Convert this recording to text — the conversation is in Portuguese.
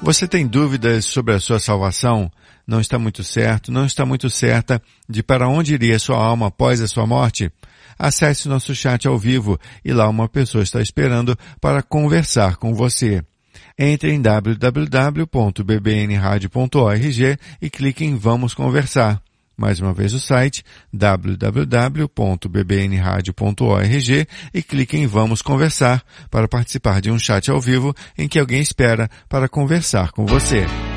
Você tem dúvidas sobre a sua salvação? Não está muito certo, não está muito certa de para onde iria sua alma após a sua morte? Acesse nosso chat ao vivo e lá uma pessoa está esperando para conversar com você. Entre em www.bbnradio.org e clique em Vamos Conversar. Mais uma vez o site www.bbnradio.org e clique em Vamos Conversar para participar de um chat ao vivo em que alguém espera para conversar com você.